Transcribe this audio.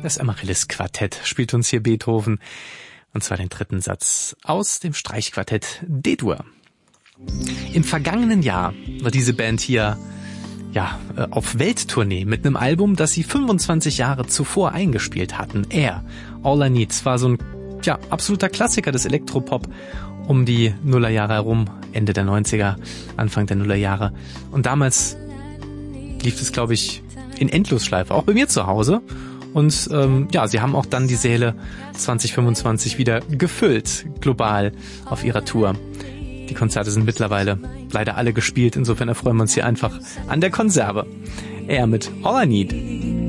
Das Amaryllis-Quartett spielt uns hier Beethoven, und zwar den dritten Satz aus dem Streichquartett D-Dur. Im vergangenen Jahr war diese Band hier auf Welttournee mit einem Album, das sie 25 Jahre zuvor eingespielt hatten. Air, All I Need, war so ein absoluter Klassiker des Elektropop um die Nullerjahre herum, Ende der 90er, Anfang der Nullerjahre. Und damals lief es, glaube ich, in Endlosschleife, auch bei mir zu Hause. Und sie haben auch dann die Säle 2025 wieder gefüllt, global auf ihrer Tour. Die Konzerte sind mittlerweile leider alle gespielt, insofern erfreuen wir uns hier einfach an der Konserve. Mit All I Need.